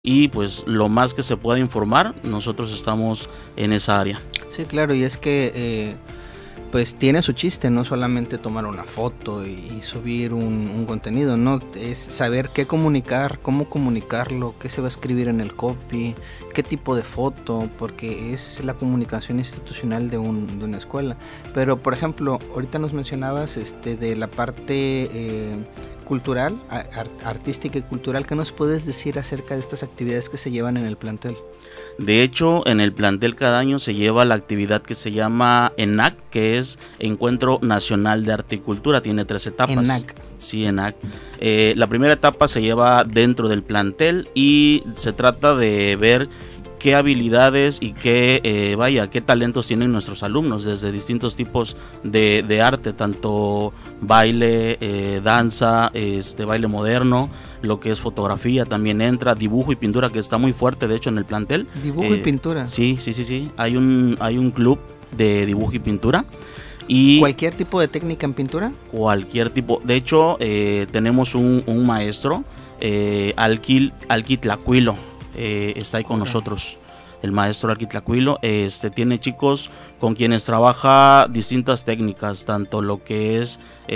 y pues lo más que se pueda informar, nosotros estamos en esa área. Sí, claro, y es que pues tiene su chiste, no solamente tomar una foto y subir un contenido, ¿no? Es saber qué comunicar, cómo comunicarlo, qué se va a escribir en el copy, qué tipo de foto, porque es la comunicación institucional de una escuela. Pero, por ejemplo, ahorita nos mencionabas de la parte cultural, artística y cultural. ¿Qué nos puedes decir acerca de estas actividades que se llevan en el plantel? De hecho, en el plantel cada año se lleva la actividad que se llama ENAC, que es Encuentro Nacional de Arte y Cultura. Tiene 3 etapas. ENAC. Sí, ENAC. La primera etapa se lleva dentro del plantel y se trata de ver qué habilidades y qué talentos tienen nuestros alumnos desde distintos tipos de arte, tanto baile, danza, baile moderno, lo que es fotografía también entra, dibujo y pintura, que está muy fuerte de hecho en el plantel. Dibujo y pintura. Sí. Hay un club de dibujo y pintura. Y ¿cualquier tipo de técnica en pintura? Cualquier tipo. De hecho, tenemos un maestro, Alquil Tlacuilo, está ahí con nosotros. El maestro Alquil Tlacuilo tiene chicos con quienes trabaja distintas técnicas, tanto lo que es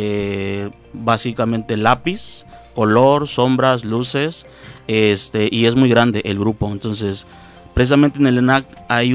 básicamente lápiz, color, sombras, luces, y es muy grande el grupo. Entonces, precisamente en el ENAC hay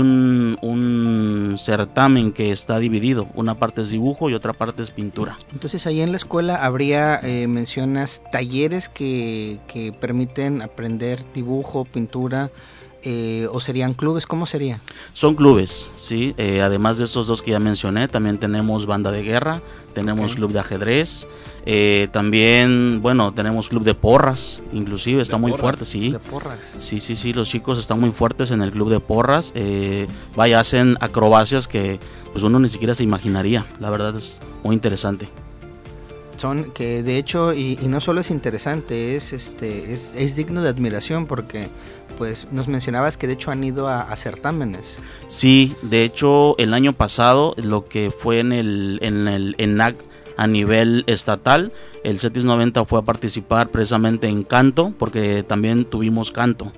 un certamen que está dividido, una parte es dibujo y otra parte es pintura. Entonces ahí en la escuela habría, mencionas, talleres que permiten aprender dibujo, pintura, o serían clubes, ¿cómo sería? Son clubes, sí, además de estos 2 que ya mencioné, también tenemos banda de guerra, tenemos club de ajedrez, también, bueno, tenemos club de porras, inclusive está muy fuerte, sí. De porras. Sí, los chicos están muy fuertes en el club de porras, hacen acrobacias que pues uno ni siquiera se imaginaría, la verdad es muy interesante. Son que de hecho, y no solo es interesante, es digno de admiración, porque pues nos mencionabas que de hecho han ido a certámenes. Sí, de hecho el año pasado, lo que fue en el ENAC a nivel estatal, el CETIS 90 fue a participar precisamente en canto, porque también tuvimos canto,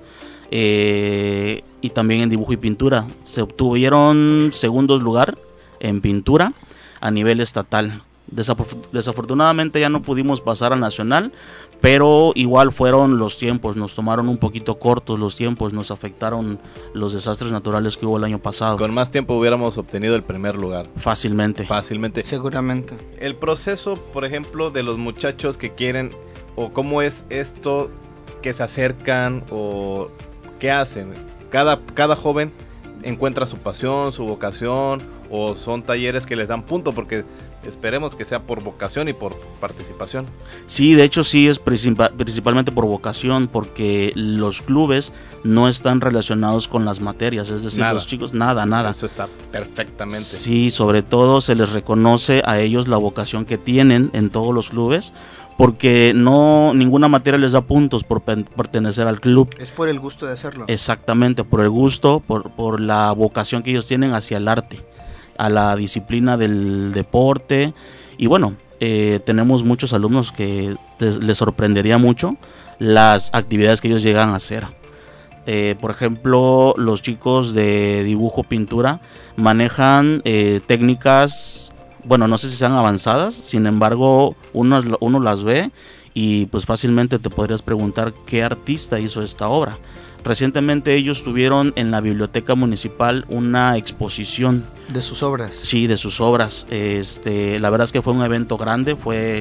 y también en dibujo y pintura. Se obtuvieron segundos lugar en pintura a nivel estatal. Desafortunadamente ya no pudimos pasar al nacional, pero igual fueron los tiempos, nos tomaron un poquito cortos los tiempos, nos afectaron los desastres naturales que hubo el año pasado. Con más tiempo hubiéramos obtenido el primer lugar. Fácilmente. Seguramente. El proceso, por ejemplo, de los muchachos que quieren, o cómo es esto, que se acercan o qué hacen. Cada joven encuentra su pasión, su vocación, o son talleres que les dan punto, porque esperemos que sea por vocación y por participación. Sí, de hecho sí es principalmente por vocación, porque los clubes no están relacionados con las materias, es decir, los chicos nada. Eso está perfectamente. Sí, sobre todo se les reconoce a ellos la vocación que tienen en todos los clubes, porque ninguna materia les da puntos por pertenecer al club. Es por el gusto de hacerlo. Exactamente, por el gusto, por la vocación que ellos tienen hacia el arte, a la disciplina del deporte. Y bueno, tenemos muchos alumnos que les sorprendería mucho las actividades que ellos llegan a hacer. Por ejemplo, los chicos de dibujo, pintura manejan técnicas, bueno, no sé si sean avanzadas, sin embargo uno las ve y pues fácilmente te podrías preguntar qué artista hizo esta obra. Recientemente ellos tuvieron en la biblioteca municipal una exposición de sus obras. Sí, de sus obras. La verdad es que fue un evento grande,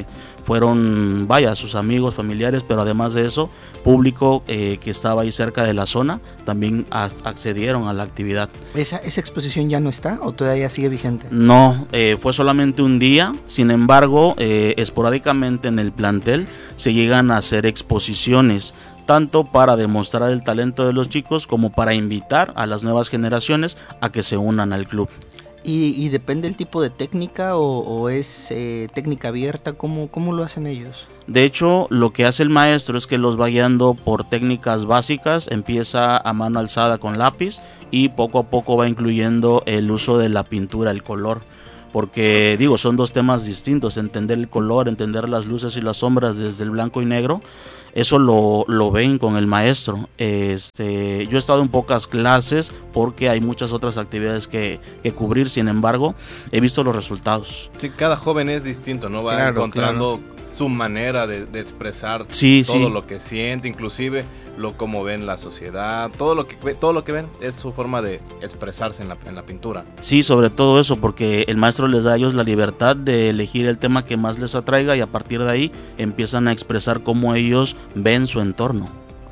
fueron sus amigos, familiares, pero además de eso, público que estaba ahí cerca de la zona, también accedieron a la actividad. ¿Esa exposición ya no está o todavía sigue vigente? No, fue solamente un día, sin embargo, esporádicamente en el plantel se llegan a hacer exposiciones, tanto para demostrar el talento de los chicos como para invitar a las nuevas generaciones a que se unan al club. ¿Y depende el tipo de técnica o es técnica abierta? ¿Cómo lo hacen ellos? De hecho, lo que hace el maestro es que los va guiando por técnicas básicas, empieza a mano alzada con lápiz y poco a poco va incluyendo el uso de la pintura, el color. Porque son 2 temas distintos, entender el color, entender las luces y las sombras desde el blanco y negro, Eso lo ven con el maestro. Yo he estado en pocas clases porque hay muchas otras actividades que cubrir, sin embargo, he visto los resultados. Sí, cada joven es distinto, ¿no? Va encontrando su manera de expresar todo lo que siente, inclusive cómo ven la sociedad, todo lo que ven es su forma de expresarse en la pintura. Sí, sobre todo eso, porque el maestro les da a ellos la libertad de elegir el tema que más les atraiga y a partir de ahí empiezan a expresar cómo ellos ven su entorno.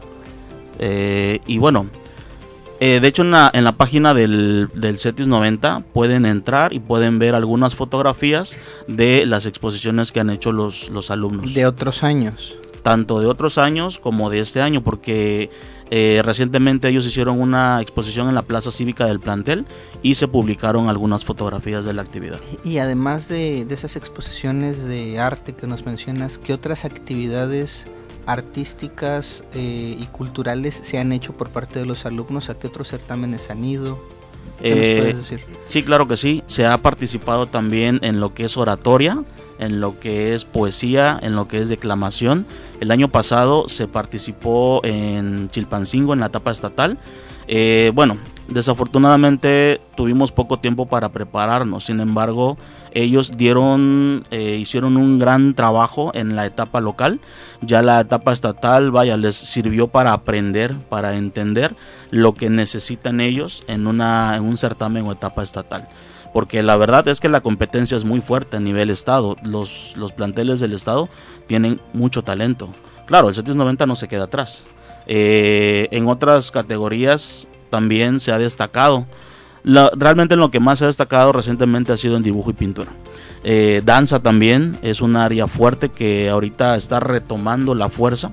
Y bueno, de hecho en la página del CETIS 90 pueden entrar y pueden ver algunas fotografías de las exposiciones que han hecho los alumnos. De otros años. Tanto de otros años como de este año, porque recientemente ellos hicieron una exposición en la plaza cívica del plantel y se publicaron algunas fotografías de la actividad. Y además de esas exposiciones de arte que nos mencionas, ¿qué otras actividades artísticas y culturales se han hecho por parte de los alumnos? ¿A qué otros certámenes han ido? ¿Qué nos puedes decir? Sí, claro que sí. Se ha participado también en lo que es oratoria, en lo que es poesía, en lo que es declamación. El año pasado se participó en Chilpancingo, en la etapa estatal. Bueno, desafortunadamente tuvimos poco tiempo para prepararnos, sin embargo, ellos hicieron un gran trabajo en la etapa local. Ya la etapa estatal, les sirvió para aprender, para entender lo que necesitan ellos en un certamen o etapa estatal. Porque la verdad es que la competencia es muy fuerte a nivel estado. Los planteles del estado tienen mucho talento. Claro, el CETIS 90 no se queda atrás. En otras categorías también se ha destacado. Realmente en lo que más se ha destacado recientemente ha sido en dibujo y pintura. Danza también es un área fuerte que ahorita está retomando la fuerza.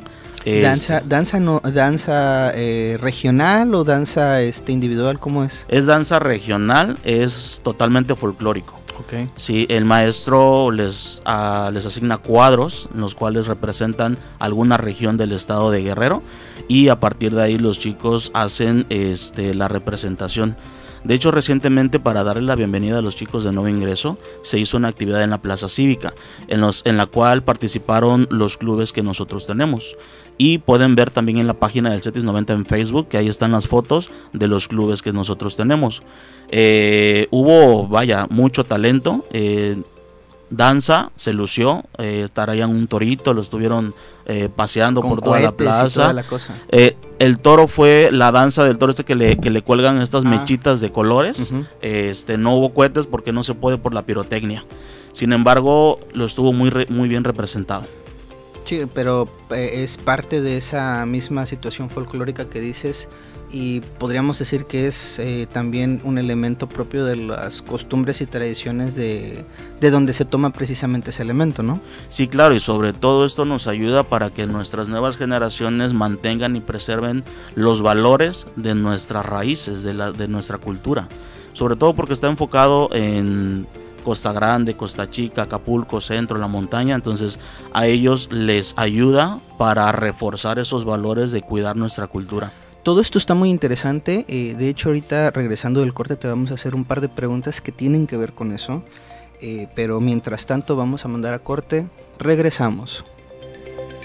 ¿Danza regional o danza individual? ¿Cómo es? Es danza regional, es totalmente folclórico. Okay. Sí, el maestro les asigna cuadros en los cuales representan alguna región del estado de Guerrero y a partir de ahí los chicos hacen la representación. De hecho, recientemente, para darle la bienvenida a los chicos de nuevo ingreso, se hizo una actividad en la plaza cívica, en la cual participaron los clubes que nosotros tenemos. Y pueden ver también en la página del CETIS 90 en Facebook, que ahí están las fotos de los clubes que nosotros tenemos. Hubo, mucho talento. Danza se lució, traían un torito, lo estuvieron paseando con por toda la plaza. Toda la cosa. El toro fue la danza del toro que le cuelgan estas mechitas de colores. Uh-huh. No hubo cohetes porque no se puede por la pirotecnia. Sin embargo, lo estuvo muy bien representado. Sí, pero es parte de esa misma situación folclórica que dices. Y podríamos decir que es también un elemento propio de las costumbres y tradiciones de donde se toma precisamente ese elemento, ¿no? Sí, claro, y sobre todo esto nos ayuda para que nuestras nuevas generaciones mantengan y preserven los valores de nuestras raíces, de nuestra cultura. Sobre todo porque está enfocado en Costa Grande, Costa Chica, Acapulco, Centro, la montaña. Entonces a ellos les ayuda para reforzar esos valores de cuidar nuestra cultura. Todo esto está muy interesante, de hecho ahorita regresando del corte te vamos a hacer un par de preguntas que tienen que ver con eso, pero mientras tanto vamos a mandar a corte, regresamos.